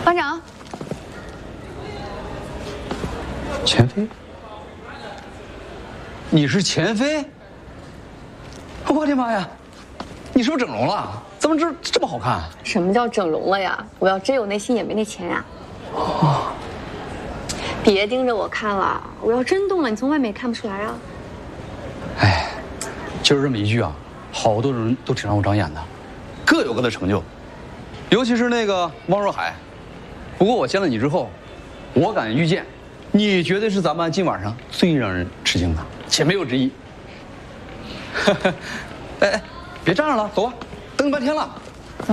班长， 钱飞，你是钱飞？我的妈呀，你是不是整容了？怎么这么好看？ 什么叫整容了呀？我要真有那心也没那钱呀。哦，别盯着我看了，我要真动了，你从外面也看不出来啊。 哎，就是这么一句啊，好多人都挺让我长眼的，各有各的成就，尤其是那个汪若海。不过我见了你之后，我敢预见，你绝对是咱们今晚上最让人吃惊的，且没有之一。哎，别站着了，走吧，等半天了。走。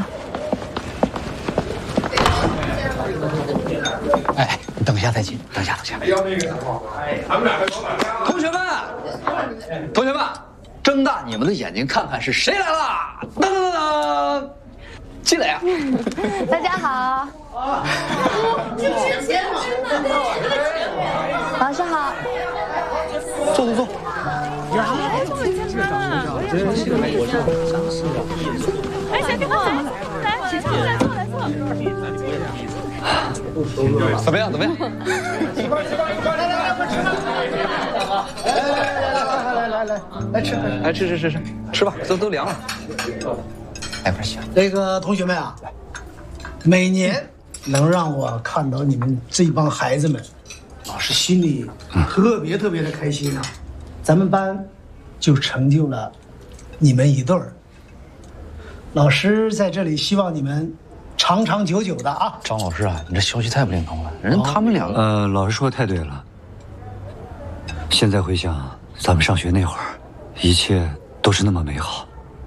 哎，你等一下再进，等一下。哎呦，那个什么，哎，他们俩在老板家。同学们，睁大你们的眼睛看看是谁来了！噔噔噔，进来呀！ 大家好。老师好。 坐。 哎，小弟我怎么来？请坐，来坐。 怎么样？来吃吧，都凉了。来块香。 那个同学们啊，每年能让我看到你们这帮孩子们，老师心里特别的开心啊。咱们班就成就了你们一对儿。老师在这里希望你们长长久久的啊。 张老师啊，你这消息太不灵通了，他们两个…… 老师说的太对了。现在回想，咱们上学那会儿，一切都是那么美好。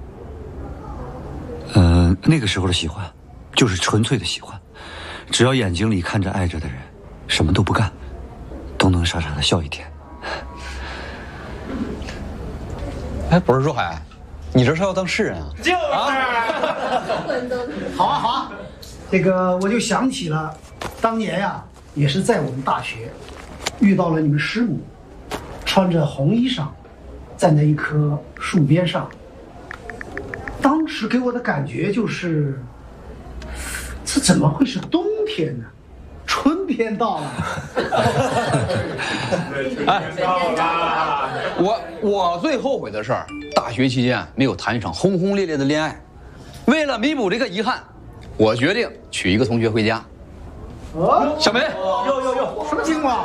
那个时候的喜欢，就是纯粹的喜欢，只要眼睛里看着爱着的人，什么都不干，都能傻傻的笑一天。 哎，不是若海，你这是要当诗人啊？ 就是。好啊，这个我就想起了，当年呀，也是在我们大学，遇到了你们师母，穿着红衣裳，站在一棵树边上。当时给我的感觉就是，这怎么会是冬天呢？春天到了。 我最后悔的事儿，大学期间没有谈一场轰轰烈烈的恋爱。为了弥补这个遗憾，我决定娶一个同学回家。小梅， 什么情况？